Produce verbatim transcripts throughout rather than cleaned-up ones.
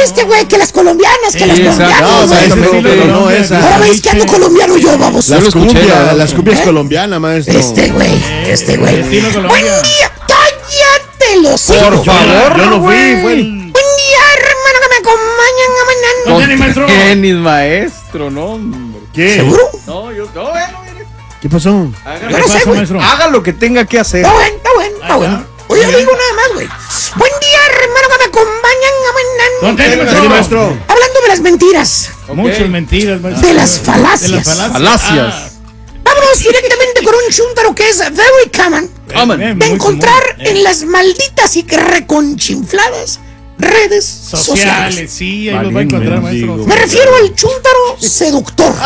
este güey, que las colombianas, que Sí, las colombianas. No, güey. exactamente, no, no, esa. Ahora veis que ando colombiano yo, vamos. Las cumbias, las cumbias ¿Eh? colombianas, maestro. Este güey, este güey. Estilo Buen Colombia. día, cállate los Por favor, yo no fui, fue el... Buen día, hermano, que me acompañan a mañana. No tenis, maestro. Tenis, maestro, no, hombre. ¿Qué? ¿Seguro? No, yo, no, bueno, mire. ¿Qué pasó? Haga, Yo no sé, güey. maestro? haga lo que tenga que hacer. Está bueno, está bueno, está Ahí bueno. está. Oye, yo digo nada más, güey. Buen día, hermano, que me acompañan a mañana. Don tenis, Sí, maestro. maestro. Hablando de las mentiras, Ok. Muchas mentiras, maestro. de las falacias. De las falacias. Falacias. Ah, Vámonos directamente con un chúntaro que es very common Common. eh, de muy encontrar común, eh. en las malditas y que reconchinfladas redes sociales. Sociales, sí, ahí los va a Valiente encontrar, mendigo. maestro. Me refiero al chúntaro seductor.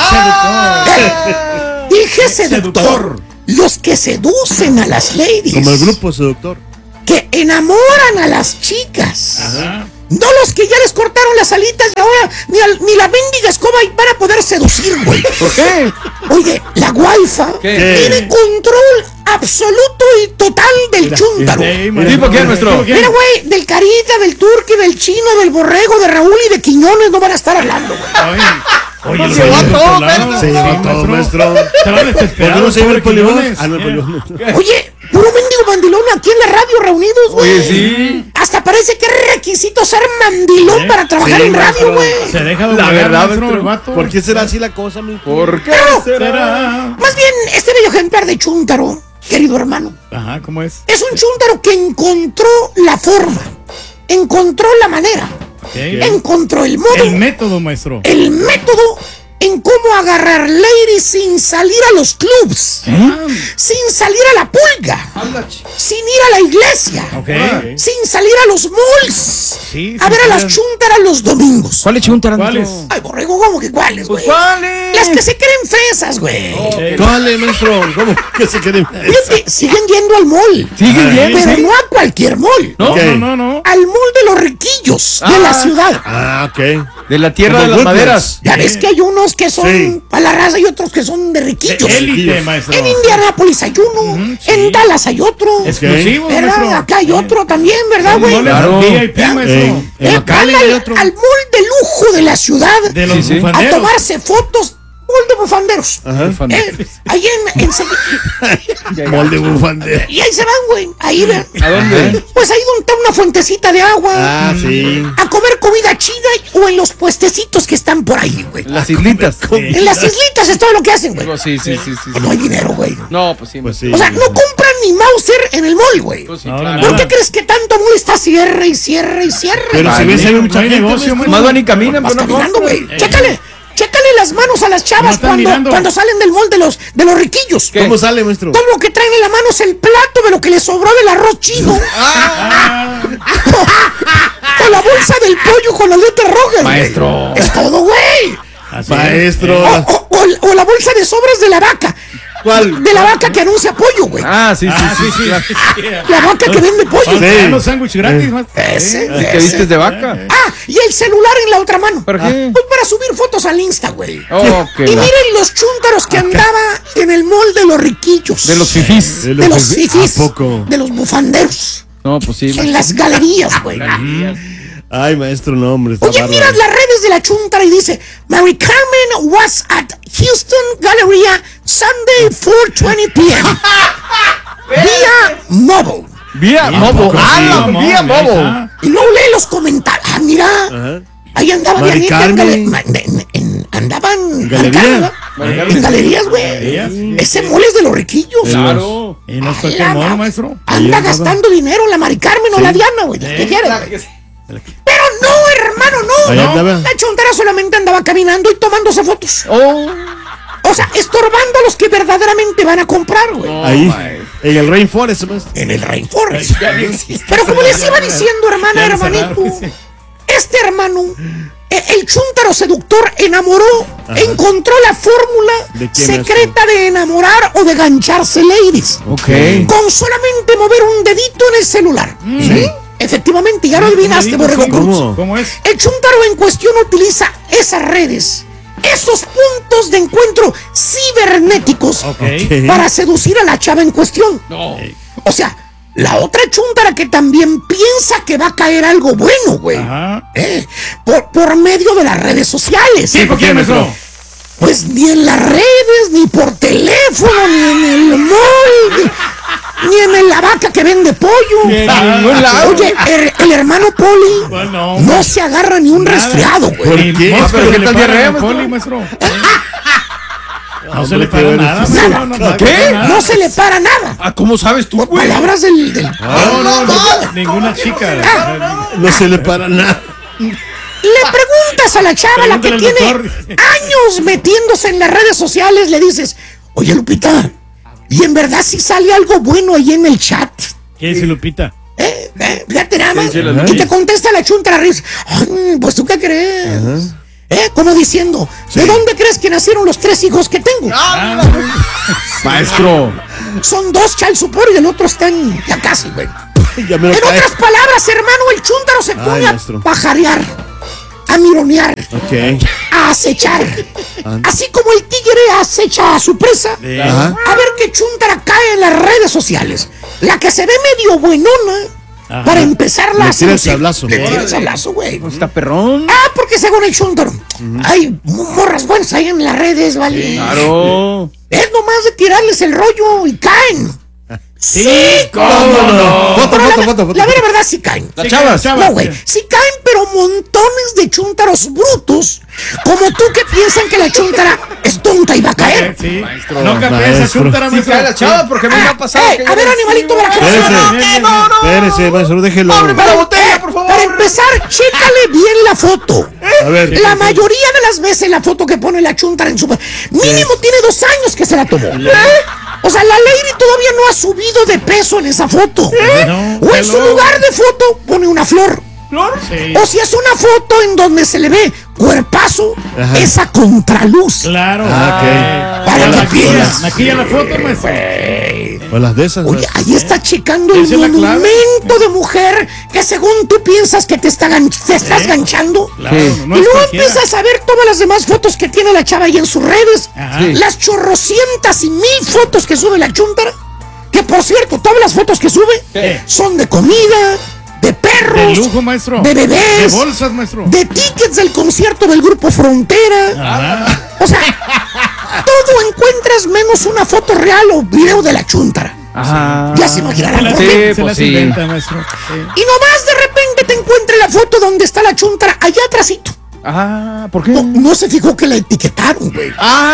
Seductor. Dije seductor. Seductor. Los que seducen a las ladies. Como el grupo seductor. Que enamoran a las chicas. Ajá. No los que ya les cortaron las alitas y ahora ni, al- ni la mendiga escoba van a poder seducir, güey. ¿Por qué? Oye, la guayfa ¿Qué? tiene control absoluto y total del chúntaro. Ey, ¿Tipo quién, maestro? ¿Tipo quién? Mira, güey, del Carita, del Turqui, del Chino, del Borrego, de Raúl y de Quiñones no van a estar hablando, güey. Ay, oye, Pues lo se va oye de todo, otro lado. maestro. Se lleva todo, maestro. Te vas ¿Por desesperado. qué no se lleva el pobre polibón? Quiñones. Ah, no, el Yeah. polibón. Oye, puro mendigo mandilón aquí en la radio reunidos, güey. Oye, sí. Hasta parece que es requisito ser mandilón ¿Eh? para trabajar Sí, en radio, maestro. güey. Se deja La doblegar, verdad, maestro, maestro. el vato. ¿Por qué será así la cosa, mi? ¿Por qué Pero- será? será? Más bien, este bello ejemplar de chúntaro, querido hermano, Ajá, ¿cómo es? es un chúntaro que encontró la forma, encontró la manera, Ok. encontró el modo, El método, maestro. el método en cómo agarrar ladies sin salir a los clubs, sin salir a la pulga, Anda, ch- sin ir a la iglesia, Ok. sin salir a los malls, Sí, a sin ver a las salir. chúntaras los domingos. ¿Cuál es chunta, ¿Cuáles? Ay, borrego, ¿cómo que cuáles, Pues güey? cuáles. Las que se creen fresas, güey. Eh, ¿Cuál es, maestro? ¿Cómo que se quiere? Fíjate, siguen yendo al mall. Siguen Ay, yendo, Pero sí. no a cualquier mall. ¿No? Ok. No, no, no. Al mall de los riquillos de Ah. la ciudad. Ah, ok. De la tierra Como de las Woodlands. maderas. Ya ves que hay unos que son Sí. para la raza y otros que son de riquillos. Élite, maestro. En Indianápolis hay uno, sí. en Dallas hay otro. Exclusivo, ¿Verdad? maestro. Acá hay otro también, ¿verdad, güey? Claro. V I P, Ya. maestro. En- Eh, en Cali van hay al, otro. al mall de lujo de la ciudad De los Sí, sí. a bufanderos. tomarse fotos. Mall de bufanderos. Ajá. Eh, ahí en, en Se- Molde bufande. y ahí se van, güey. Ahí, ve. ¿A dónde? Pues ahí donde está una fuentecita de agua. Ah, sí. A comer comida china o en los puestecitos que están por ahí, güey. Las islitas. En las islitas es todo lo que hacen, güey. Digo, sí, sí, sí, sí. Que no hay dinero, güey. No, pues sí. Pues sí. O sea, no compran ni Mauser en el mall, güey. Pues sí, No, claro. no, ¿Por qué crees que tanto mall está cierre y cierre y cierre? Pero si Vale. ves, hay mucha No hay gente, negocio, maestro. Más van y caminan, Vas pero no caminando, güey. compran. Chécale. Chécale las manos a las No chavas están cuando, mirando. cuando salen del mall de los, de los riquillos. ¿Qué? ¿Cómo sale, maestro? Todo lo que traen en la mano es el plato de lo que les sobró del arroz chino. Ah, O la bolsa del pollo con las letras rojas, güey. Maestro. Es todo, güey. así Maestro. O, o- o- o la bolsa de sobras de la vaca. ¿Cuál? De la vaca que anuncia pollo, güey. Ah, sí, sí, Ah, sí. sí, sí. claro. sí, sí. La vaca que vende pollo. Para Sí. los sándwiches gratis, maestro. Ese, ¿Y ese. qué viste de vaca? Ah, y el celular en la otra mano. ¿Para qué? Pues para subir fotos al Insta, güey. Oh, Y qué la- miren los chúntaros que andaba en el mall de los riquillos. De los fifís. De De los ¿A fifís. poco? De los bufanderos. No, pues sí. En las galerías, güey. Ay, maestro, no, hombre. Está Oye, bárbaro. mira las redes de la chuntara y dice: Mary Carmen was at Houston Galleria Sunday four twenty p m Vía mobile. Vía Mobo. poco Ah, sí, la mamón, vía ahí Mobo. está. Y luego lee los comentarios. Ah, mira. Ajá. Ahí andaba Mari Dianita en, Carmen. gale- ma- en- en- andaban ¿Galería? marcando, Mari ¿no? Carmen. En galerías, güey. Galerías, sí. Ese mole es de los riquillos. Claro. Y no es Ay, cualquier la mono, ma- maestro. Anda Ahí andaba. gastando dinero la Mari Carmen o la Diana, güey. ¿Qué quieres, güey? Pero no, hermano, no. Ahí no. andaba. La chuntara solamente andaba caminando y tomándose fotos. Oh. O sea, estorbando a los que verdaderamente van a comprar, güey. Ahí. maestro. En el Rainforest, maestro. En el Rainforest. Ya no existe. Pero como les iba diciendo, hermana, Ya lo hermanito, cerraron, sí. este hermano, eh, el chúntaro seductor enamoró, encontró la fórmula ¿De qué, secreta de enamorar o de gancharse ladies. Ok. Con solamente mover un dedito en el celular. ¿Sí? Efectivamente, ya lo adivinaste, Un dedito, Borrego sí. Cruz. ¿Cómo? ¿Cómo es? El chúntaro en cuestión utiliza esas redes, esos puntos de encuentro cibernéticos Ok. Ok. para seducir a la chava en cuestión. No. O sea, la otra chúntara que también piensa que va a caer algo bueno, güey. Ajá. ¿Eh? por, por medio de las redes sociales. ¿Tipo quién, maestro? Pues ni en las redes, ni por teléfono, ni en el mall, ni, ni en el- la vaca que vende pollo. En ningún lado. Oye, el, el hermano Poli Bueno, no se agarra ni un nada. resfriado, güey. ¿Por Ni qué? mosca Ah, pero se ¿qué le tal para diarrea, al maestro? poli, maestro. No se Hombre, le para qué nada, beneficio. maestro. No, no, ¿Qué? nada. No se le para nada. Ah, ¿cómo sabes tú, Por güey? palabras del... del- No, no, no, ninguna chica. No se le para nada. Le preguntas a la chava, la que Pregúntale tiene al doctor. años metiéndose en las redes sociales, le dices, oye Lupita, ¿y en verdad si sale algo bueno ahí en el chat? ¿Qué dice Lupita? ¿Eh? ¿Eh? Fíjate nada más. Sí, sí, la Y Lupi. te contesta la chunta, la risa. "Ay, pues tú qué crees. ¿Eh? Como diciendo, ¿de dónde crees que nacieron los tres hijos que tengo? Ah, Maestro. Son dos child support y el otro está en ya casi, güey. Ya me lo En cae. otras palabras, hermano, el chúntaro se pone a maestro. pajarear, a mironear, Ok. a acechar. Así como el tigre acecha a su presa, Ajá. a ver qué chúntara cae en las redes sociales. La que se ve medio buenona, Ajá. para empezar la Le tira el seducir. sablazo. Le tira el sablazo, güey. Está perrón. Ah, porque según el chúntaro, hay morras buenas ahí en las redes, ¿vale? Claro. Es nomás de tirarles el rollo y caen. Sí, ¿Cómo no? Foto, Pero la, foto, foto, foto. la vera verdad sí caen. Las Sí, chavas. chavas. No, güey, sí caen, pero montones de chúntaros brutos, como tú que piensan que la chúntara es tonta y va a caer. Sí. Maestro. No capé esa Maestro. chúntara, Sí, maestro. cae la chava porque a mí me ha pasado. Ey, que a yo ver, le animalito, escribo, ¿verdad que Espérese. no? Bien, No, no. Espérese, maestro, déjelo. Hombre, para la botella, por favor. Para empezar, chécale bien la foto. A ver. La mayoría de las veces la foto que pone la chuntara en su... Mínimo tiene dos años que se la tomó. O sea, la lady todavía no ha subido de peso en esa foto. No, O en su hello. lugar de foto pone una flor. Sí. O si es una foto en donde se le ve cuerpazo, Ajá. esa contraluz. Claro. Ah, Eh, Para que maquilla, veas. maquilla la foto, maestro. O las de esas. Oye, ahí está checando el Esa es la clave. monumento de mujer que según tú piensas que te, está gan- te estás ganchando. Claro, Sí. no Y es luego cualquiera. empiezas a ver todas las demás fotos que tiene la chava ahí en sus redes. Ajá. Sí. Las chorrocientas y mil fotos que sube la chuntara. Que por cierto, todas las fotos que sube ¿Qué? son de comida, de perros, De lujo, maestro. de bebés, De bolsas, maestro. de tickets del concierto del grupo Frontera. Ajá. O sea, todo encuentras menos una foto real o video de la chuntara. Ajá. Ya se imaginarán por Sí, qué. Se pues las sí. inventa, maestro. Sí. Y nomás de repente te encuentres la foto donde está la chuntara allá atrásito. Ah, ¿por qué? No, no se fijó que la etiquetaron, güey.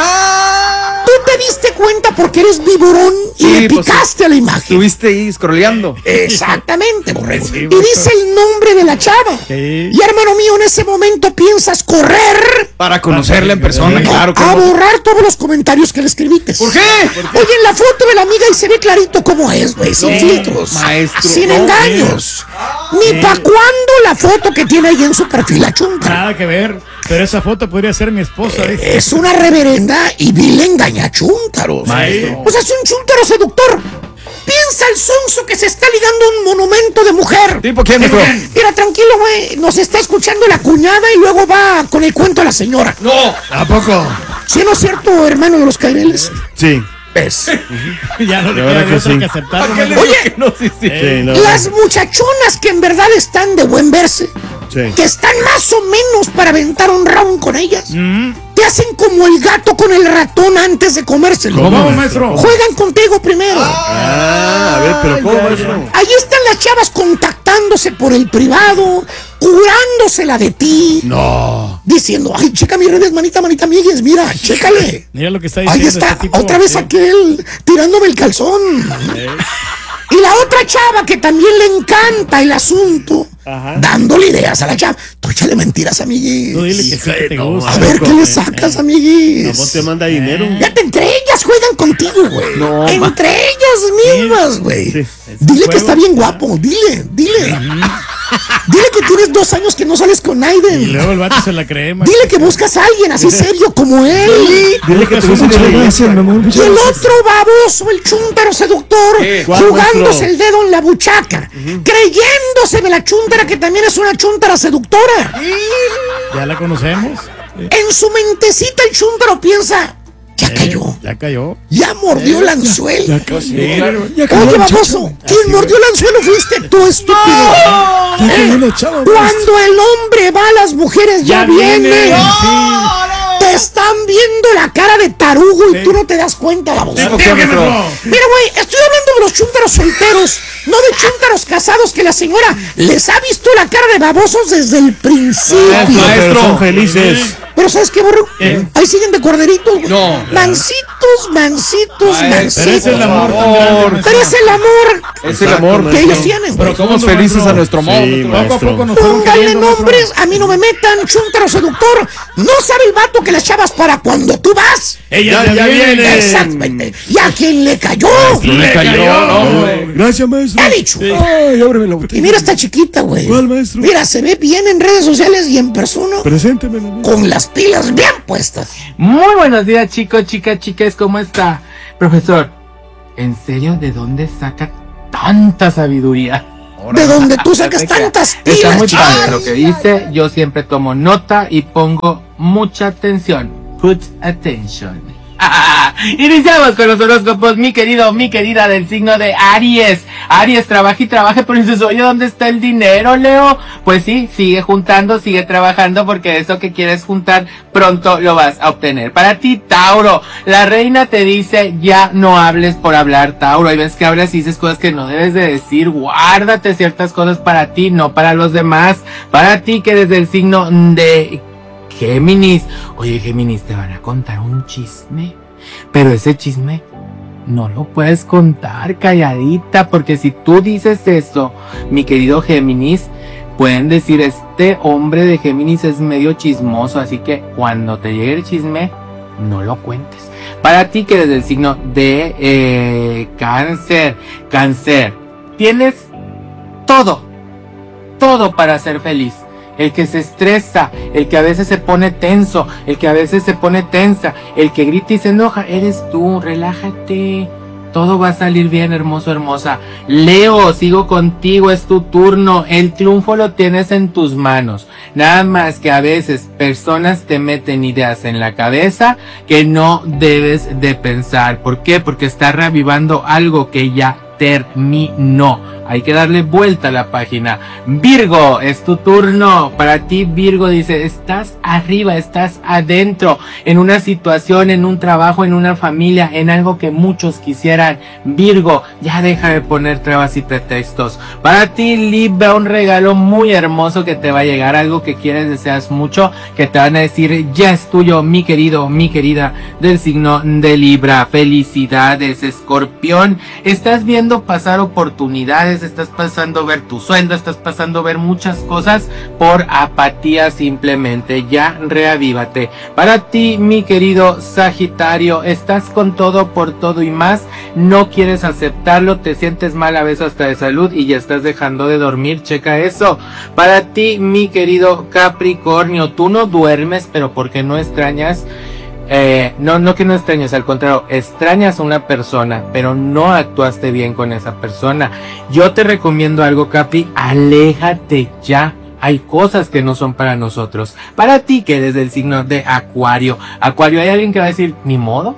Ah. Tú te diste cuenta porque eres viborón y Sí, le pues picaste a la imagen. Estuviste ahí scrolleando. Exactamente, borrego. Sí, Y maestro. dice el nombre de la chava. Sí. Y hermano mío, en ese momento piensas correr Para conocerla en persona, Sí. claro que a no. borrar todos los comentarios que le escribiste. ¿Por qué? Oye, en la foto de la amiga y se ve clarito cómo es, güey, sin No, filtros, maestro, sin no, engaños. Ni pa' cuándo la foto que tiene ahí en su perfil la chunta. Nada que ver. Pero esa foto podría ser mi esposa, dice. Es una reverenda y vil engañachúntaros. Maestro. O sea, es un chúntaro seductor. Piensa el sonso que se está ligando a un monumento de mujer. ¿Tipo quién, maestro? Mira, tranquilo, güey. Nos está escuchando la cuñada y luego va con el cuento a la señora. No. ¿A poco? ¿Sí no es cierto, hermano de los caireles? Sí. ¿Ves? Ya no le La verdad queda de que otra sí. que aceptarlo. ¿Para qué le maestro. digo que no? Sí, sí. Sí, no. Las muchachonas que en verdad están de buen verse, Sí. que están más o menos para aventar un round con ellas, Mm. te hacen como el gato con el ratón antes de comérselo. ¿Cómo, maestro? Juegan contigo primero. Ah, a ver, pero ¿cómo, maestro? Ahí están las chavas contactándose por el privado, curándosela de ti, No. diciendo, ay, checa mis redes, manita, manita, amigues, mira, chécale. Mira lo que está diciendo Ahí está, este tipo. otra vez Sí. aquel tirándome el calzón. Y la otra chava que también le encanta el asunto, Ajá. dándole ideas a la chava. Tú échale mentiras, amiguis. Tú dile que sí que te no, gusta. A ver qué le sacas, amiguis. ¿Cómo te manda dinero? Fíjate, entre ellas juegan contigo, güey. No, entre ellas mismas, güey. Sí. Dile que juego. está bien guapo, dile, dile. Dile que tienes dos años que no sales con Y Aiden. luego el vato se la cree, maestro. Dile que buscas a alguien así serio como él. Dile que te gusta mucho la iglesia. Y el otro baboso, el chúntaro seductor, ¿Qué? ¿Cuál, jugándose maestro? el dedo en la buchaca, creyéndose de la chúntara que también es una chúntara seductora. Ya la conocemos. En su mentecita el chúntaro piensa, ya cayó, Ya cayó. ya mordió el anzuelo. Sí. Oye, baboso, quien mordió el anzuelo fuiste tú, estúpido. Eh, Cuando el hombre va a las mujeres ya, Ya vienen. vienen, Te están viendo la cara de tarugo y Sí. tú no te das cuenta, baboso. Digo, ¿Qué, ¿qué maestro? pasó? Mira, güey, estoy hablando de los chúntaros solteros, no de chúntaros casados que la señora les ha visto la cara de babosos desde el principio. Ah, maestro. Pero son felices. Pero ¿sabes qué, borro? ¿Qué? Ahí siguen de corderitos, güey. No. Mancitos, mancitos, Maestro, mancitos. Pero es el amor tan Por grande, favor. maestro. Pero es el amor Es el amor que maestro. ellos tienen, güey. Pero Somos ¿cómo, felices maestro? a nuestro modo. Sí, maestro. Poco a maestro. poco nos fueron Pónganle queriendo, maestro. nombres, a mí no me metan, chúntaro seductor. No sabe el vato que las chavas para cuando tú vas. Ella Ya, ya, ya viene. viene. Exactamente. ¿Y a quién le cayó? Le cayó, no, güey. Gracias, maestro. He dicho. Ay, ábreme la Y botella. mira, está chiquita, güey. ¿Cuál, maestro? Mira, se ve bien en redes sociales y en persona. Preséntemela, maestro. Con las pilas bien puestas. Muy buenos días, chicos, chicas, chicas, ¿cómo está? Profesor, ¿en serio de dónde saca tanta sabiduría? De donde tú sacas Está tantas Está muy pilas, padre chicas. lo que dice, yo siempre tomo nota y pongo mucha atención. Put attention. Iniciamos con los horóscopos, mi querido, mi querida del signo de Aries. Aries, trabaja y trabaja, pero dices, oye, ¿dónde está el dinero, Leo? Pues sí, sigue juntando, sigue trabajando, porque eso que quieres juntar, pronto lo vas a obtener. Para ti, Tauro, la reina te dice, ya no hables por hablar, Tauro. Hay veces que hablas y dices cosas que no debes de decir, guárdate ciertas cosas para ti, no para los demás. Para ti, que desde el signo de Géminis, oye, Géminis, te van a contar un chisme, pero ese chisme no lo puedes contar calladita, porque si tú dices eso, mi querido Géminis, pueden decir, este hombre de Géminis es medio chismoso, así que cuando te llegue el chisme, no lo cuentes. Para ti, que desde el signo de eh, Cáncer, Cáncer, tienes todo, todo para ser feliz. El que se estresa, el que a veces se pone tenso, el que a veces se pone tensa, el que grita y se enoja, eres tú, relájate. Todo va a salir bien, hermoso, hermosa. Leo, sigo contigo, es tu turno. El triunfo lo tienes en tus manos. Nada más que a veces personas te meten ideas en la cabeza que no debes de pensar. ¿Por qué? Porque está reavivando algo que ya terminó. Hay que darle vuelta a la página. Virgo, es tu turno. Para ti, Virgo, dice, estás arriba, estás adentro, en una situación, en un trabajo, en una familia, en algo que muchos quisieran. Virgo, ya deja de poner trabas y pretextos. Para ti, Libra, un regalo muy hermoso que te va a llegar, algo que quieres, deseas mucho, que te van a decir, ya es tuyo, mi querido, mi querida, del signo de Libra. Felicidades, Escorpión. Estás viendo pasar oportunidades, estás pasando a ver tu sueldo, estás pasando a ver muchas cosas por apatía simplemente. Ya reavívate. Para ti, mi querido Sagitario, estás con todo por todo y más, no quieres aceptarlo, te sientes mal a veces hasta de salud y ya estás dejando de dormir, checa eso. Para ti, mi querido Capricornio, tú no duermes, pero porque no extrañas. Eh, no, no que no extrañas, al contrario, extrañas a una persona, pero no actuaste bien con esa persona. Yo te recomiendo algo, Capi, aléjate ya. Hay cosas que no son para nosotros. Para ti, que eres del signo de Acuario, Acuario, hay alguien que va a decir, ni modo,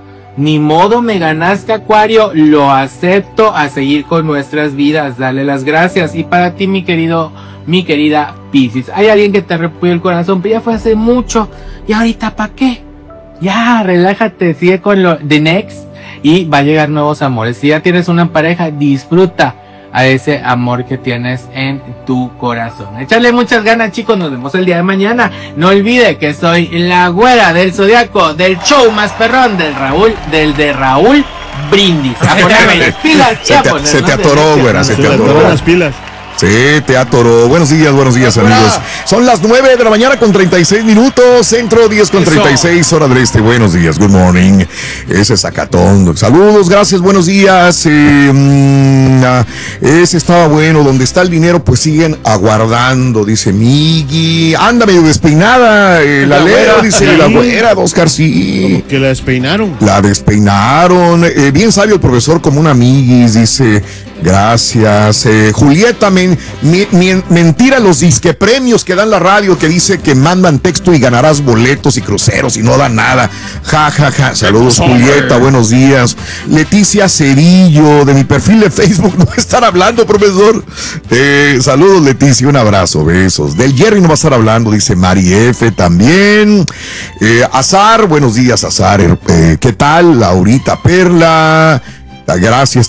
ni modo, me ganaste, Acuario, lo acepto, a seguir con nuestras vidas, dale las gracias. Y para ti, mi querido, mi querida Piscis, hay alguien que te repudió el corazón, pero ya fue hace mucho, y ahorita ¿para qué? Ya, relájate, sigue con lo de next y va a llegar nuevos amores. Si ya tienes una pareja, disfruta a ese amor que tienes en tu corazón. Échale muchas ganas, chicos, nos vemos el día de mañana. No olvide que soy la güera del Zodiaco, del show más perrón del Raúl, del de Raúl Brindis. A ponerme las pilas. Se te, se te atoró, güera, se Se te le atoró. atoró las pilas. Sí, te atoró. Buenos días, buenos días, amigos. Son las nueve de la mañana con treinta y seis minutos, centro diez con treinta y seis, hora del este. Buenos días, good morning. Ese es Zacatón. Saludos, gracias, buenos días. Eh, mm, ah, ese estaba bueno. Donde está el dinero, pues siguen aguardando, dice Migui. Anda medio despeinada, eh, la, La Leo, güera, dice sí. la güera, Oscar, sí. Como que la despeinaron. La despeinaron. Eh, bien sabio el profesor, como una amiguis, dice. Gracias. Eh, Julieta, men, mi, mi, mentira los disque premios que dan la radio que dice que mandan texto y ganarás boletos y cruceros y no dan nada. Ja, ja, ja. Saludos, Julieta, buenos días. Leticia Cedillo, de mi perfil de Facebook, no va a estar hablando, profesor. Eh, saludos, Leticia, un abrazo, besos. Del Jerry no va a estar hablando, dice Mari F. también. Eh, Azar, buenos días, Azar. Eh, ¿Qué tal? Laurita Perla. Gracias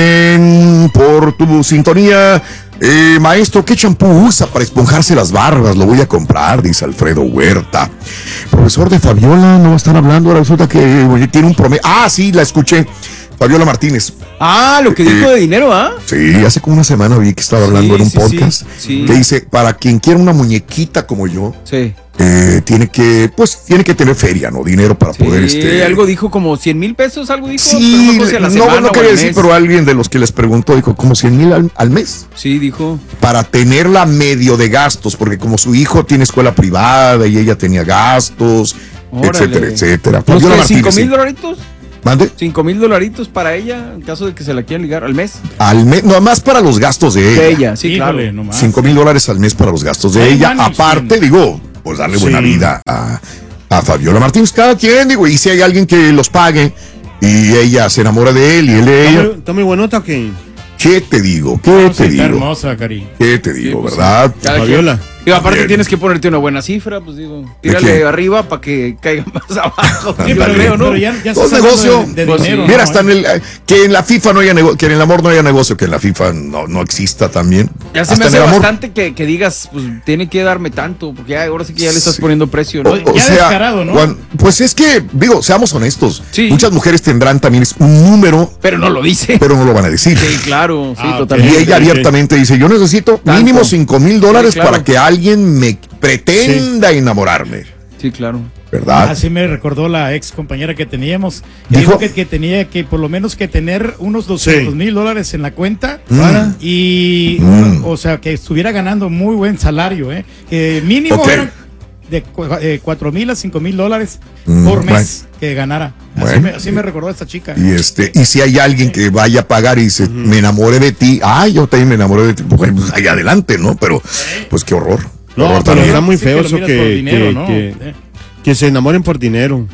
también por tu sintonía. Eh, maestro, ¿qué champú usa para esponjarse las barbas? Lo voy a comprar, dice Alfredo Huerta. Profesor de Fabiola, no va a estar hablando. Ahora resulta que oye, tiene un promedio. Ah, sí, la escuché. Fabiola Martínez. Ah, lo que eh, dijo de dinero, ¿ah? Sí, hace como una semana vi que estaba hablando sí, en un sí, podcast. Sí, sí. Que dice, para quien quiera una muñequita como yo. Sí. Eh, tiene que, pues, tiene que tener feria, ¿no? Dinero para sí, poder, este... algo dijo como cien mil pesos, algo dijo. Sí, no, no, no, no quería decir, pero alguien de los que les preguntó dijo como cien mil al, al mes. Sí, dijo. Para tenerla medio de gastos, porque como su hijo tiene escuela privada y ella tenía gastos, órale, etcétera, etcétera. Pues ¿cinco mil dolaritos? ¿Mande? Cinco mil dolaritos para ella, en caso de que se la quieran ligar, al mes. Al mes, no, más para los gastos de ella. De ella, sí, Híjole, claro. Cinco mil dólares al mes para los gastos de Ay, ella. Man, aparte, sí. digo, pues darle sí. buena vida a, a Fabiola Martínez. Cada quien, digo, y si hay alguien que los pague y ella se enamora de él y él de ella. ¿Está muy buenota o qué? ¿Qué te digo? ¿Qué no, te sí, digo? hermosa, Cari. ¿Qué te digo, sí, pues, verdad? Sí. Fabiola. Digo, aparte Bien. tienes que ponerte una buena cifra, pues digo, tírale arriba para que caiga más abajo. Sí, pero, creo, ¿no? pero ya, ya Todo negocio. De, de pues, dinero, mira, ¿no? hasta en el, que en la FIFA no haya negocio, que en el amor no haya negocio, que en la FIFA no, no exista también. Ya se hasta me hace bastante que, que digas, pues tiene que darme tanto, porque ya, ahora sí que ya le estás sí. poniendo precio, ¿no? O, o ya sea, descarado, ¿no? Cuando, pues es que, digo, seamos honestos, sí. muchas mujeres tendrán también un número, pero no lo dice. Pero no lo van a decir. Sí, claro, sí, ah, totalmente. Y ella abiertamente dice, yo necesito ¿Tanto? mínimo cinco mil dólares sí, claro. para que alguien me pretenda sí. enamorarme. Sí, claro. ¿Verdad? Así me recordó la ex compañera que teníamos. ¿Dijo? Dijo que, que tenía que por lo menos que tener unos doscientos mil sí. dólares en la cuenta mm. y, mm. o sea, que estuviera ganando muy buen salario, ¿eh? Que mínimo okay. eran de eh, cuatro mil a cinco mil dólares mm, por mes bueno. que ganara. Así, bueno. me, así me recordó esta chica. Y este, y si hay alguien que vaya a pagar y dice, uh-huh. me enamoré de ti, ay, yo también me enamoré de ti, pues ahí adelante, ¿no? Pero, pues qué horror. No, horror pero está muy sí feo que eso que, dinero, que, ¿no? que, eh. que se enamoren por dinero.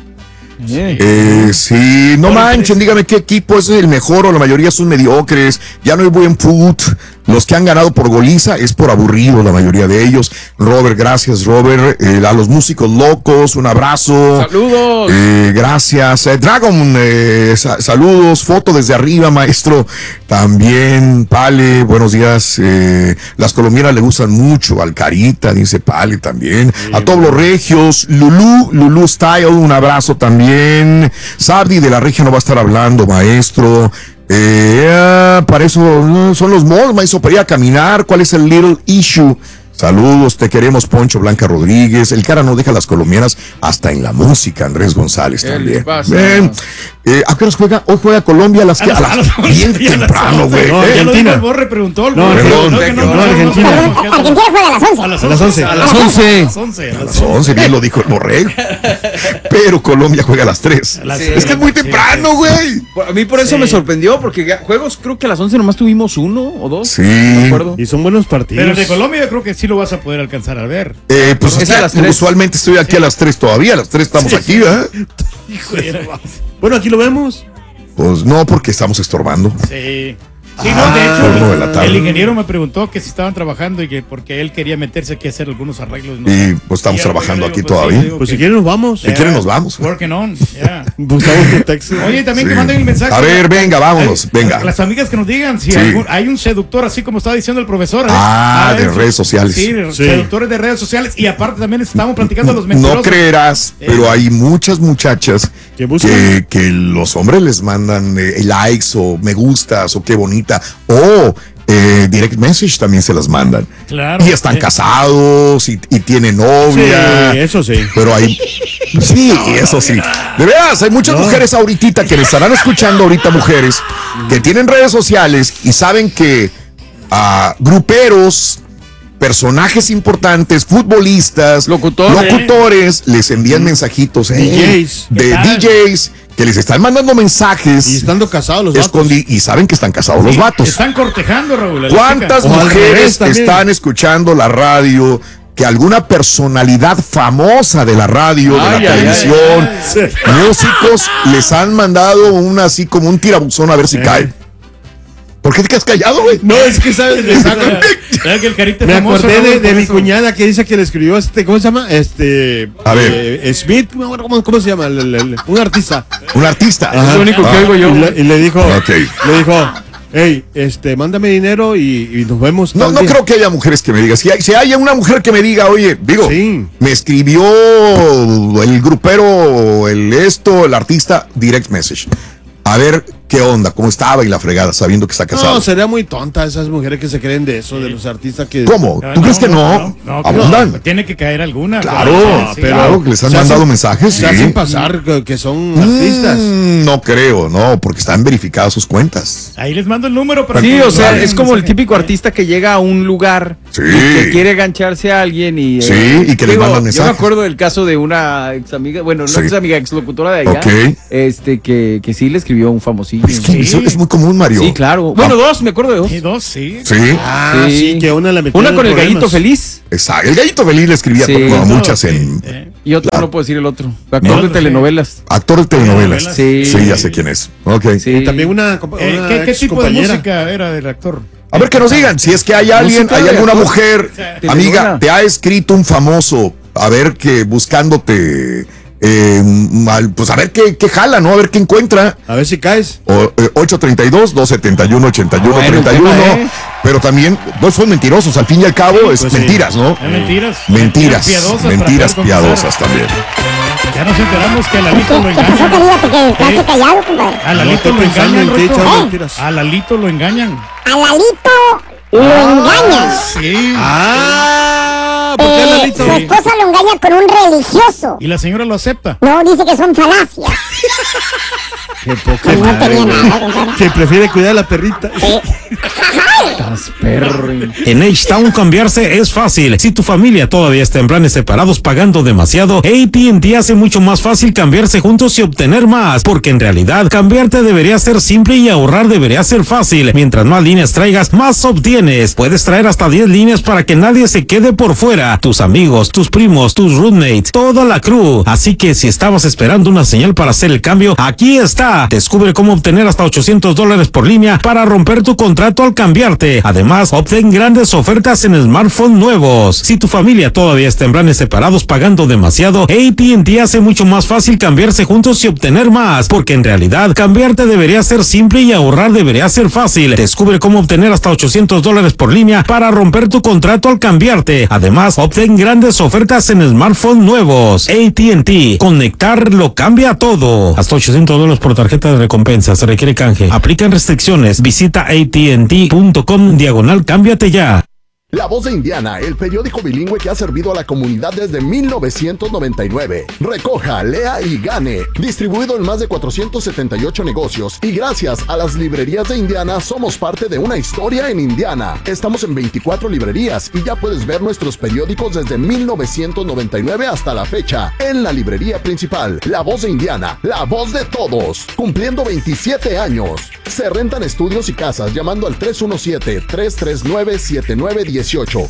Eh, sí, no manchen, dígame qué equipo es el mejor o la mayoría son mediocres, ya no hay buen foot, los que han ganado por goliza es por aburrido la mayoría de ellos. Robert, gracias Robert, eh, a los músicos locos, un abrazo. Saludos. Eh, gracias. Eh, Dragon, eh, sa- saludos, foto desde arriba maestro, también Pale, buenos días, eh, las colombianas le gustan mucho, Alcarita, dice Pale también, sí, a todos los regios, Lulú, Lulú Style, un abrazo también. Sabdi de la regia no va a estar hablando, maestro. Eh, ah, para eso no, son los mods, maestro, para ir a caminar. ¿Cuál es el little issue? Saludos, te queremos, Poncho Blanca Rodríguez. El cara no deja a las colombianas hasta en la música, Andrés González también. Ven, eh, ¿a qué horas juega? Hoy juega Colombia a las que a las bien temprano, güey. No, eh, Argentina. Borre preguntó. No, perdón, no, no, Argentina. Argentina juega a las once. A las A las once. A las once. A las once. A las once, bien lo dijo el Borrego. Pero Colombia juega a las tres. A las Sí. seis. Es que es muy temprano, güey. A mí por eso Sí. me sorprendió, porque ya- juegos creo que a las once nomás tuvimos uno o dos. Sí. No me acuerdo. Y son buenos partidos. Pero el de Colombia yo creo que sí lo vas a poder alcanzar a ver. Eh, pues Es es que a las tres. usualmente estoy aquí a las tres todavía. A las tres estamos Sí. aquí, ¿verdad? Hijo de... Bueno, aquí lo vemos. Pues no, porque estamos estorbando. Sí. Sí, Ah, no, de turno de la hecho, tarde. el ingeniero me preguntó que si estaban trabajando y que porque él quería meterse aquí a hacer algunos arreglos. ¿no? Y pues estamos Y yo- trabajando yo aquí digo, pues, todavía. sí, digo Pues si que- quieren nos vamos. Si quieren nos vamos. Working on, yeah. Buscamos tu texto. Oye, también Sí. que manden el mensaje. A ver, venga, vámonos, Ay, venga. Las amigas que nos digan si Sí. algún- hay un seductor, así como estaba diciendo el profesor. ¿eh? Ah, de eso. redes sociales. Sí, de- Sí. seductores de redes sociales. Y aparte también estamos platicando de los No mentirosos. creerás, Eh. pero hay muchas muchachas ¿Que buscan? que, que los hombres les mandan eh, likes o me gustas o qué bonita o eh, direct message también se las mandan. Claro. Y están eh. casados y, y tienen novia. Sí, eso sí. Pero hay. Sí, eso sí. De veras, hay muchas No. mujeres ahorita que le estarán escuchando ahorita, mujeres que tienen redes sociales y saben que a gruperos, personajes importantes, futbolistas, Locutores. locutores, les envían mensajitos eh, D Js. de ¿Qué tal? D Js que les están mandando mensajes. Y estando casados los vatos. Escondi y saben que están casados los vatos. Están cortejando, Raúl. ¿Cuántas mujeres están escuchando la radio? Que alguna personalidad famosa de la radio, ay, de la ay, televisión, ay, ay. músicos, les han mandado un así como un tirabuzón a ver si eh. cae. ¿Por qué te quedas callado, güey? No, es que sabes, le saco. que el carita Me famoso, acordé de, no, de mi cuñada que dice que le escribió este, ¿cómo se llama? Este. A ver. Eh, Smith, ¿cómo, ¿cómo se llama? El, el, el, un artista. Un artista. Ajá. Es lo único ah. que oigo yo. Y le, y le dijo, okay. le dijo, hey, este, mándame dinero y, y nos vemos. No, no día. creo que haya mujeres que me digan. Si hay, si hay una mujer que me diga, oye, digo, sí. me escribió el grupero, el esto, el artista, direct message. A ver qué onda, cómo estaba y la fregada, sabiendo que está casado. No, sería muy tonta esas mujeres que se creen de eso, de los artistas que... ¿Cómo? ¿Tú no, crees que no? no, no, no Abundan. No, tiene que caer alguna. Claro, pero, sí, pero claro, que les han mandado hacen, mensajes. Se sí. hacen pasar que, que son mm, artistas. No creo, no, porque están verificadas sus cuentas. Ahí les mando el número. Para sí, que o sea, vale, es como mensaje. el típico artista que llega a un lugar sí. y que quiere gancharse a alguien y... Sí, eh, y que le mandan mensajes. Yo me acuerdo del caso de una ex amiga, bueno, no sí. ex amiga, ex locutora de allá, okay. este, que, que sí le escribió un famosillo. Es que sí. eso es muy común, Mario. Sí, claro. Bueno, dos, me acuerdo de dos. Sí, dos, sí. Sí. Ah, sí, sí que una la metió Una en con el problemas. gallito feliz. Exacto. El gallito feliz le escribía Sí. a No, muchas sí, en... eh. Y otro, Ah. no puedo decir el otro. Actor No, de sí. telenovelas. Actor de telenovelas. Sí. Sí, ya sé quién es. Ok. Sí. Y también una, una Eh, ¿Qué, qué ex tipo de compañera. música era del actor? A ver que nos digan, si es que hay alguien, Música hay de alguna actor. mujer, Telenovela. amiga, te ha escrito un famoso, a ver que buscándote, eh, mal, pues a ver qué, qué jala, ¿no? A ver qué encuentra. A ver si caes. O, eh, ocho treinta y dos, dos setenta y uno, ochenta y uno, Bueno, treinta y uno. tema, ¿eh? Pero también, pues son mentirosos, al fin y al cabo, Sí, es pues sí. mentiras, ¿no? Eh, mentiras. Mentiras, piadosas mentiras para poder piadosas también. Ya nos enteramos que a Lalito lo ¿Qué pasó, engañan. querida? ¿Te quedaste ¿Eh? callado, compadre? A No Lalito estoy lo pensando engañan, en qué Rocco. echar ¿Eh? mentiras. A Lalito lo engañan. A Lalito lo engañan. Sí. Ah, ¿por qué Eh, Lalito? su esposa lo engaña con un religioso. Y la señora lo acepta. No, dice que son falacias. Qué poca Que no madre, tenía güey. nada, compadre. Que prefiere cuidar a la perrita. Estás perro. En H-Town cambiarse es fácil. Si tu familia todavía está en planes separados pagando demasiado, A T and T hace mucho más fácil cambiarse juntos y obtener más, porque en realidad cambiarte debería ser simple y ahorrar debería ser fácil. Mientras más líneas traigas, más obtienes. Puedes traer hasta diez líneas para que nadie se quede por fuera. Tus amigos, tus primos, tus roommates, toda la crew. Así que si estabas esperando una señal para hacer el cambio, aquí está. Descubre cómo obtener hasta ochocientos dólares por línea para romper tu contrato al cambiarte. Además, obtén grandes ofertas en smartphones nuevos. Si tu familia todavía está en planes separados pagando demasiado, A T and T hace mucho más fácil cambiarse juntos y obtener más, porque en realidad cambiarte debería ser simple y ahorrar debería ser fácil. Descubre cómo obtener hasta ochocientos dólares por línea para romper tu contrato al cambiarte. Además, obtén grandes ofertas en smartphones nuevos. A T and T. Conectar lo cambia todo. Hasta ochocientos dólares por tarjeta de recompensa. Se requiere canje. Aplican restricciones. Visita A T and T punto com diagonal cámbiate ya. La Voz de Indiana, el periódico bilingüe que ha servido a la comunidad desde mil novecientos noventa y nueve. Recoja, lea y gane. Distribuido en más de cuatrocientos setenta y ocho negocios. Y gracias a las librerías de Indiana, somos parte de una historia en Indiana. Estamos en veinticuatro librerías y ya puedes ver nuestros periódicos desde mil novecientos noventa y nueve hasta la fecha. En la librería principal, La Voz de Indiana, la voz de todos. Cumpliendo veintisiete años. Se rentan estudios y casas llamando al tres uno siete, tres tres nueve, siete nueve uno ocho.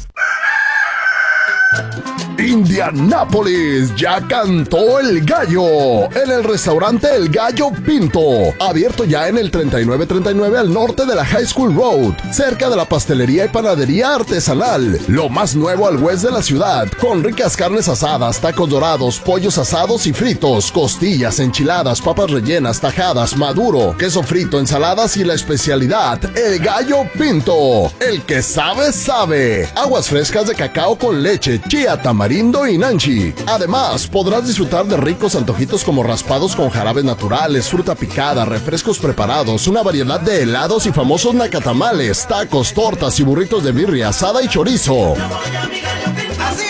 Indianápolis, ya cantó el gallo en el restaurante El Gallo Pinto, abierto ya en el treinta y nueve treinta y nueve al norte de la High School Road, cerca de la pastelería y panadería artesanal, lo más nuevo al west de la ciudad, con ricas carnes asadas, tacos dorados, pollos asados y fritos, costillas, enchiladas, papas rellenas, tajadas, maduro, queso frito, ensaladas y la especialidad, El Gallo Pinto, el que sabe, sabe, aguas frescas de cacao con leche, chía, tamarindo y nanchi. Además, podrás disfrutar de ricos antojitos como raspados con jarabes naturales, fruta picada, refrescos preparados, una variedad de helados y famosos nacatamales, tacos, tortas y burritos de birria asada y chorizo. Así es.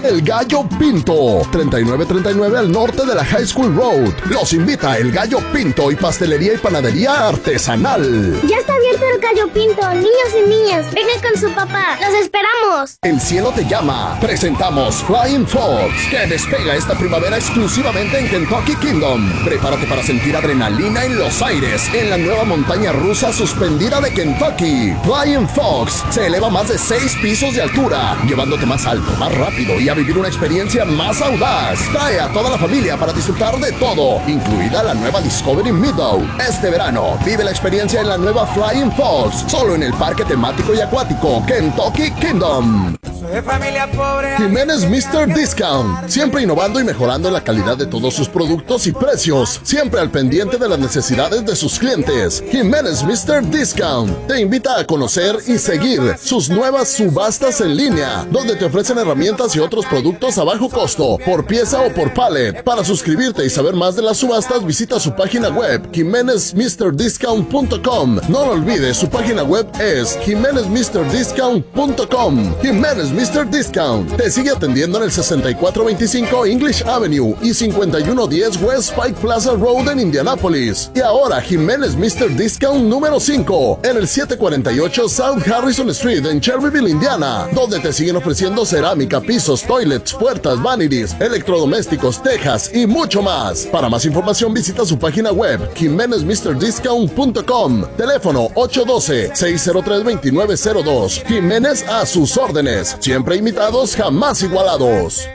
El Gallo Pinto, treinta y nueve treinta y nueve al norte de la High School Road. Los invita El Gallo Pinto y Pastelería y Panadería Artesanal. Ya está abierto El Gallo Pinto. Niños y niñas, vengan con su papá. ¡Los esperamos! El cielo te llama. Presentamos Flying Fox, que despega esta primavera exclusivamente en Kentucky Kingdom. Prepárate para sentir adrenalina en los aires en la nueva montaña rusa suspendida de Kentucky. Flying Fox se eleva más de seis pisos de altura, llevándote más alto, más rápido y a vivir una experiencia más audaz. Trae a toda la familia para disfrutar de todo, incluida la nueva Discovery Meadow. Este verano, vive la experiencia en la nueva Flying Fox, solo en el parque temático y acuático Kentucky Kingdom. Soy familia pobre. Jiménez mister Discount, siempre innovando y mejorando la calidad de todos sus productos y precios, siempre al pendiente de las necesidades de sus clientes. Jiménez mister Discount te invita a conocer y seguir sus nuevas subastas en línea, donde te ofrecen herramientas y otros productos a bajo costo, por pieza o por pallet. Para suscribirte y saber más de las subastas, visita su página web jiménez mister discount punto com. No lo olvides, su página web es jiménez mister discount punto com. Jiménez mister Discount te sigue atendiendo en el sesenta y cuatro veinticinco English Avenue y cincuenta y uno diez West Pike Plaza Road en Indianapolis. Y ahora Jiménez mister Discount número cinco en el setecientos cuarenta y ocho South Harrison Street en Cherryville, Indiana, donde te siguen ofreciendo cerámica, pisos, toilets, puertas, vanities, electrodomésticos, tejas y mucho más. Para más información visita su página web jiménez mister discount punto com. Teléfono ocho uno dos, seis cero tres, dos nueve cero dos. Jiménez a sus órdenes. Siempre imitados, jamás igualados.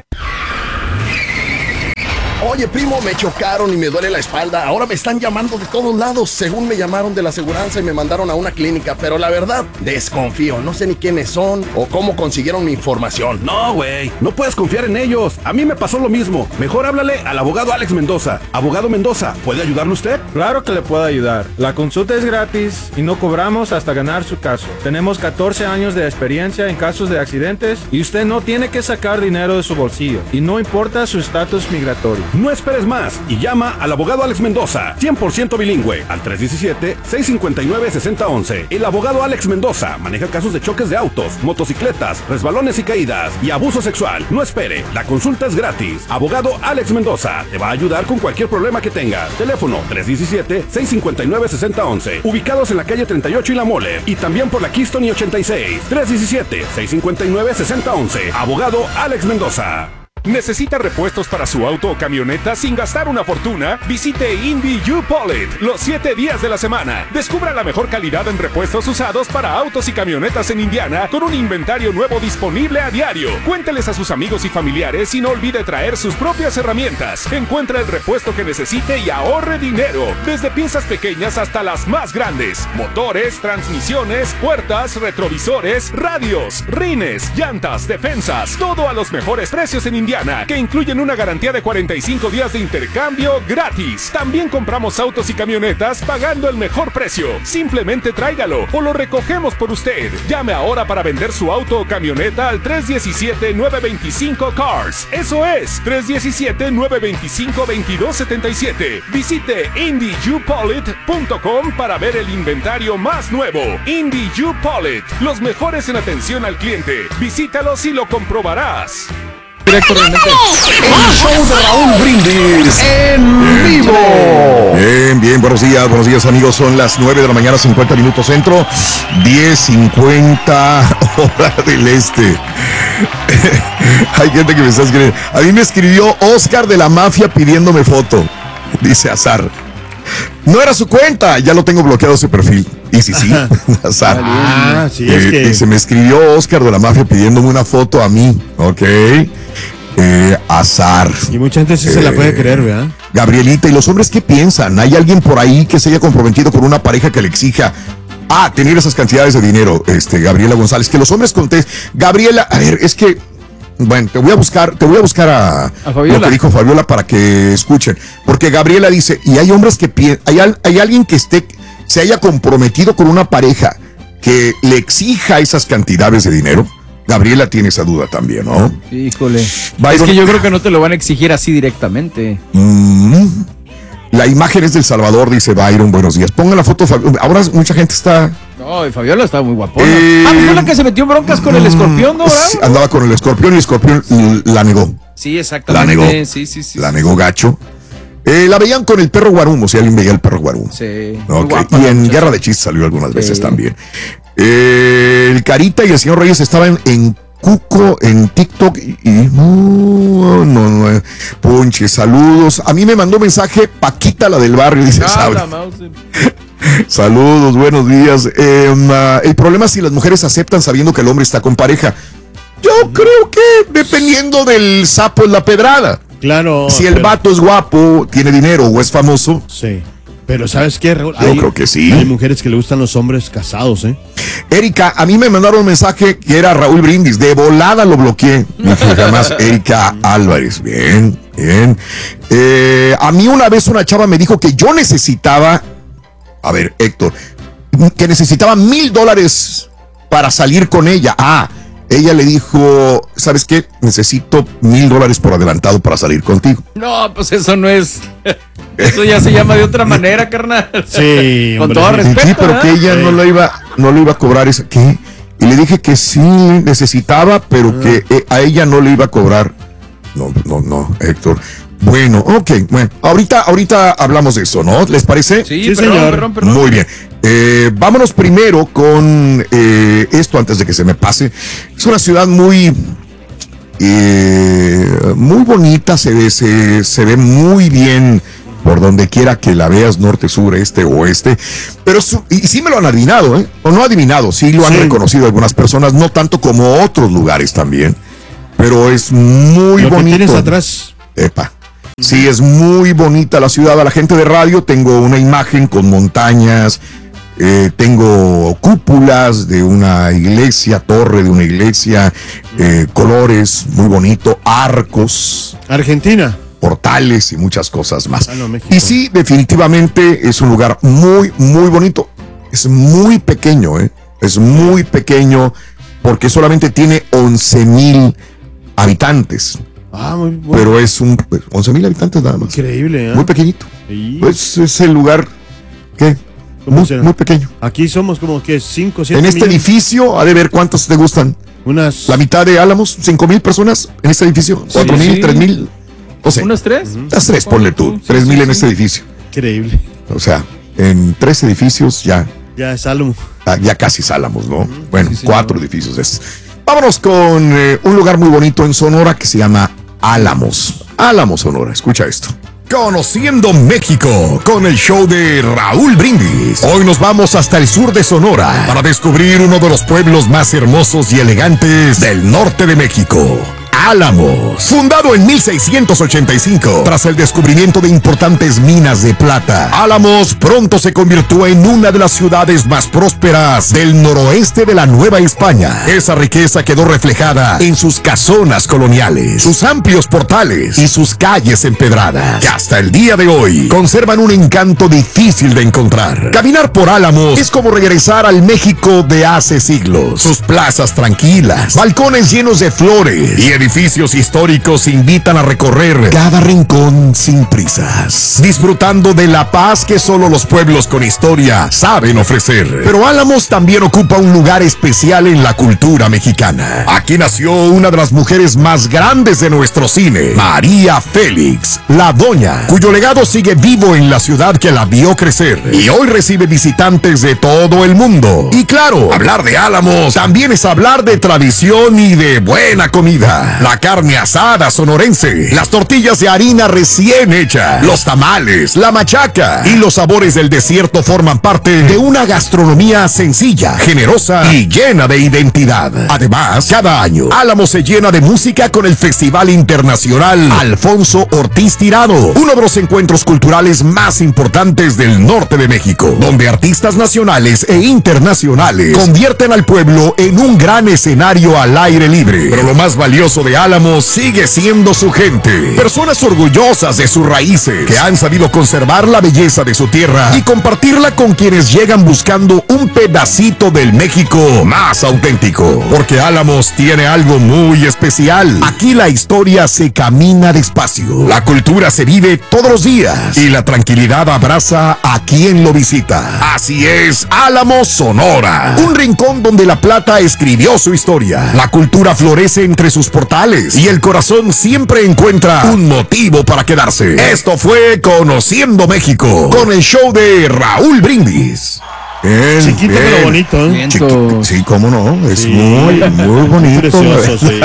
Oye, primo, me chocaron y me duele la espalda. Ahora me están llamando de todos lados. Según me llamaron de la aseguranza y me mandaron a una clínica. Pero la verdad, desconfío. No sé ni quiénes son o cómo consiguieron mi información. No, güey. No puedes confiar en ellos. A mí me pasó lo mismo. Mejor háblale al abogado Alex Mendoza. Abogado Mendoza, ¿puede ayudarle usted? Claro que le puedo ayudar. La consulta es gratis y no cobramos hasta ganar su caso. Tenemos catorce años de experiencia en casos de accidentes y usted no tiene que sacar dinero de su bolsillo. Y no importa su estatus migratorio. No esperes más y llama al abogado Alex Mendoza, cien por ciento bilingüe, al tres uno siete, seis cinco nueve, seis cero uno uno. El abogado Alex Mendoza maneja casos de choques de autos, motocicletas, resbalones y caídas y abuso sexual. No espere, la consulta es gratis. Abogado Alex Mendoza te va a ayudar con cualquier problema que tengas. Teléfono tres uno siete, seis cinco nueve, seis cero uno uno. Ubicados en la calle treinta y ocho y La Mole y también por la Keystone y ochenta y seis. tres uno siete, seis cinco nueve, seis cero uno uno. Abogado Alex Mendoza. ¿Necesita repuestos para su auto o camioneta sin gastar una fortuna? Visite Indy U-Polit los siete días de la semana. Descubra la mejor calidad en repuestos usados para autos y camionetas en Indiana con un inventario nuevo disponible a diario. Cuénteles a sus amigos y familiares y no olvide traer sus propias herramientas. Encuentra el repuesto que necesite y ahorre dinero. Desde piezas pequeñas hasta las más grandes. Motores, transmisiones, puertas, retrovisores, radios, rines, llantas, defensas. Todo a los mejores precios en Indiana, que incluyen una garantía de cuarenta y cinco días de intercambio gratis. También compramos autos y camionetas pagando el mejor precio. Simplemente tráigalo o lo recogemos por usted. Llame ahora para vender su auto o camioneta al tres uno siete, nueve dos cinco, CARS. Eso es, tres uno siete, nueve dos cinco, dos dos siete siete. Visite Indy U Polit punto com para ver el inventario más nuevo. Indy U Polit, los mejores en atención al cliente. Visítalos y lo comprobarás. Directo realmente. El show de Raúl Brindis en vivo. Bien, bien, buenos días, buenos días amigos. Son las nueve de la mañana, cincuenta minutos centro, diez cincuenta hora del este. Hay gente que me está escribiendo. A mí me escribió Oscar de la Mafia pidiéndome foto. Dice Azar. No era su cuenta, ya lo tengo bloqueado ese perfil. Y sí, sí, Azar. Ah, sí, eh, es que... Y se me escribió Oscar de la Mafia pidiéndome una foto a mí, ¿ok? Eh, Azar. Y mucha gente sí eh, se la puede creer, ¿verdad? Gabrielita, ¿y los hombres qué piensan? ¿Hay alguien por ahí que se haya comprometido con una pareja que le exija ah, tener esas cantidades de dinero? Este, Gabriela González, que los hombres contesten. Gabriela, a ver, es que bueno, te voy a buscar, te voy a buscar a, a Fabiola. Lo que dijo Fabiola para que escuchen, porque Gabriela dice, y hay hombres que piensan, hay, hay alguien que esté, se haya comprometido con una pareja que le exija esas cantidades de dinero. Gabriela tiene esa duda también, ¿no? Híjole. Byron, es que yo creo que no te lo van a exigir así directamente. Mm, la imagen es del Salvador, dice Byron, buenos días. Pongan la foto, ahora mucha gente está... No, Oh, y Fabiola estaba muy guapona. Eh, ah, fue la que se metió en broncas con el escorpión, ¿no? Sí, andaba con el escorpión y el escorpión la negó. Sí, exactamente. La negó. Sí, sí, sí. La sí, negó sí. gacho. Eh, la veían con el perro Guarumo, si alguien veía el perro Guarumo. Sí. Okay. Guapa, Y en muchacha. Guerra de Chistes salió algunas veces Sí. también. Eh, el Carita y el señor Reyes estaban en Cuco, en TikTok y, y no, no, no, eh, Ponche, saludos. A mí me mandó mensaje Paquita, la del barrio, dice, Ah, ¿sabes? la mouse. Saludos, buenos días. Eh, uh, el problema es si las mujeres aceptan sabiendo que el hombre está con pareja. Yo creo que dependiendo del sapo es la pedrada. Claro. Si el pero- vato es guapo, tiene dinero o es famoso. Sí. Pero ¿sabes qué, Raúl? Yo creo que sí. Hay mujeres que le gustan los hombres casados, ¿eh? Erika, a mí me mandaron un mensaje que era Raúl Brindis. De volada lo bloqueé. Dije jamás Erika Álvarez. Bien, bien. Eh, a mí una vez una chava me dijo que yo necesitaba, a ver, Héctor, que necesitaba mil dólares para salir con ella. Ah, ella le dijo, ¿sabes qué? Necesito mil dólares por adelantado para salir contigo. No, pues eso no es. Eso ya se llama de otra manera, carnal. Sí, Con hombre. todo Sí, respeto. sí, pero ¿eh? que ella no lo iba, no lo iba a cobrar esa, ¿qué? Y le dije que sí necesitaba, pero que eh, a ella no le iba a cobrar. No, no, no, Héctor. Bueno, ok, bueno, ahorita, ahorita hablamos de eso, ¿no? ¿Les parece? Sí, Sí, perdón, señor. perdón, perdón. Muy bien. Eh, vámonos primero con eh, esto antes de que se me pase. Es una ciudad muy, eh, muy bonita, se ve, se, se ve muy bien por donde quiera que la veas, norte, sur, este, oeste. Pero su- y sí me lo han adivinado, ¿eh? O no adivinado, sí lo han Sí. reconocido algunas personas, no tanto como otros lugares también. Pero es muy Lo que bonito. tienes atrás. Epa. Sí, es muy bonita la ciudad. A la gente de radio tengo una imagen con montañas, eh, tengo cúpulas de una iglesia, torre de una iglesia, eh, colores muy bonito, arcos, Argentina. portales y muchas cosas más. Ah, no, México. Y sí, definitivamente es un lugar muy, muy bonito. Es muy pequeño, ¿eh? Es muy pequeño porque solamente tiene once mil habitantes. Ah, muy bueno. Pero es un pues, once mil habitantes nada más. Increíble, ¿eh? Muy pequeñito. Sí. Pues es el lugar que ¿Cómo muy, será? muy pequeño. Aquí somos como que cinco, siete En este millones. edificio, ha de ver cuántos te gustan. Unas. La mitad de Álamos, cinco mil personas en este edificio. Cuatro mil, sí. tres mil. O sea, ¿Unos tres? las tres, ponle tú. Sí, Tres sí, mil en sí. este edificio. Increíble. O sea, en tres edificios ya, Ya es Álamo. ya casi Álamos, ¿no? Bueno, Sí, señor. cuatro edificios de estos. Vámonos con eh, un lugar muy bonito en Sonora que se llama Álamos. Álamos, Sonora. Escucha esto. Conociendo México con el show de Raúl Brindis. Hoy nos vamos hasta el sur de Sonora para descubrir uno de los pueblos más hermosos y elegantes del norte de México. Álamos, fundado en mil seiscientos ochenta y cinco, tras el descubrimiento de importantes minas de plata. Álamos pronto se convirtió en una de las ciudades más prósperas del noroeste de la Nueva España. Esa riqueza quedó reflejada en sus casonas coloniales, sus amplios portales y sus calles empedradas, que hasta el día de hoy conservan un encanto difícil de encontrar. Caminar por Álamos es como regresar al México de hace siglos. Sus plazas tranquilas, balcones llenos de flores y edificios históricos invitan a recorrer cada rincón sin prisas, disfrutando de la paz que solo los pueblos con historia saben ofrecer. Pero Álamos también ocupa un lugar especial en la cultura mexicana. Aquí nació una de las mujeres más grandes de nuestro cine, María Félix, la Doña, cuyo legado sigue vivo en la ciudad que la vio crecer y hoy recibe visitantes de todo el mundo. Y claro, hablar de Álamos también es hablar de tradición y de buena comida. La carne asada sonorense, las tortillas de harina recién hecha, los tamales, la machaca y los sabores del desierto forman parte de una gastronomía sencilla, generosa y llena de identidad. Además, cada año, Álamos se llena de música con el Festival Internacional Alfonso Ortiz Tirado, uno de los encuentros culturales más importantes del norte de México, donde artistas nacionales e internacionales convierten al pueblo en un gran escenario al aire libre. Pero lo más valioso de de Álamos sigue siendo su gente. Personas orgullosas de sus raíces, que han sabido conservar la belleza de su tierra y compartirla con quienes llegan buscando un pedacito del México más auténtico. Porque Álamos tiene algo muy especial. Aquí la historia se camina despacio. La cultura se vive todos los días y la tranquilidad abraza a quien lo visita. Así es, Álamos, Sonora. Un rincón donde La Plata escribió su historia. La cultura florece entre sus portales y el corazón siempre encuentra un motivo para quedarse. Esto fue Conociendo México con el show de Raúl Brindis. Bien, Chiquito bien. pero bonito, ¿eh? Chiqui- sí, cómo no, es Sí. muy, muy bonito. Precioso, sí.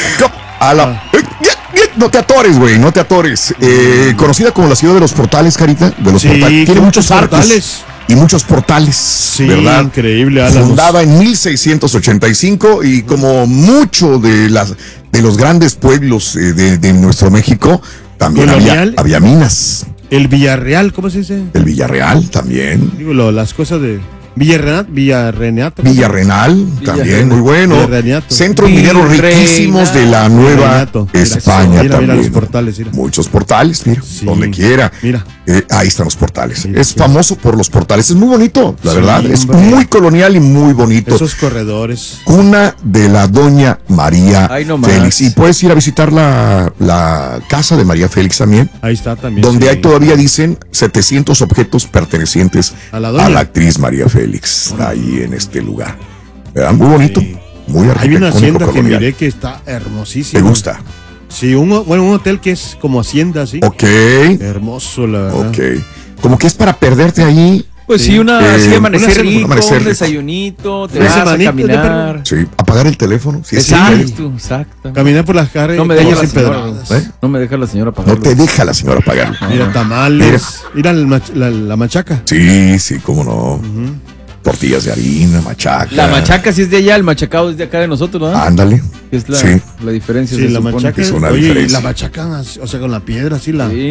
A la- Eh, ya, ya, No te atores, güey, no te atores. Eh, conocida como la ciudad de los portales, Carita, de los Sí, portales. Tiene tiene muchos muchos arcos portales. y muchos portales, Sí, ¿verdad? increíble, Álamos. Fundada en mil seiscientos ochenta y cinco y como mucho de las de los grandes pueblos eh, de, de nuestro México, también había, Colonial. había minas. El Villarreal, ¿cómo se dice? El Villarreal también. Digo, lo- las cosas de Villarreal, Villarrenato. También, muy bueno. Villarrenato. Centros mineros riquísimos de la Nueva Villarrenato. Mira, España mira, mira también. los portales, mira. Muchos portales, mira, donde quiera. Mira. Eh, ahí están los portales. Es famoso por los portales. Es muy bonito, la Sí, verdad. Es hombre. muy colonial y muy bonito. Esos corredores. Cuna de la Doña María Ay, no más. Félix. Y puedes ir a visitar la, la casa de María Félix también, Ahí está también. donde sí. hay todavía, dicen, setecientos objetos pertenecientes A la a doña. la actriz María Félix, ahí en este lugar. ¿Verdad? Muy bonito, muy Hay una arquitectónico hacienda que colonial. miré que está hermosísima. ¿Te gusta? Sí, un, ho- bueno, un hotel que es como hacienda, sí. Ok. Hermoso, la verdad. Ok. Como que es para perderte ahí. Pues sí, una Eh, así amanecer una- rico, amanecer un rico. desayunito, te Una vas a semanita, caminar. Sí, apagar el teléfono. Sí, sí, Exacto, exacto. Caminar por las calles. No me deja la calles señora. empedradas. ¿Eh? No me deja la señora No pagarlo. te deja la señora pagarlo. Mira, tamales. Mira, el mach- la, la machaca. Sí, sí, cómo no. Tortillas de harina, machaca. La machaca sí es de allá, el machacado es de acá de nosotros, ¿no? Ándale. Es la, sí. la diferencia. Sí, se la supone. machaca. Es una oye, y diferencia. la machaca, o sea, con la piedra, así la. Sí.